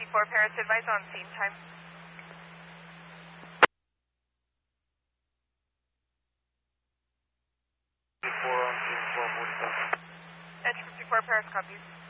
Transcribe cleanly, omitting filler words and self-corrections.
54 Paris, advise on scene time. On scene 12:47. Edge 54 Paris, copies.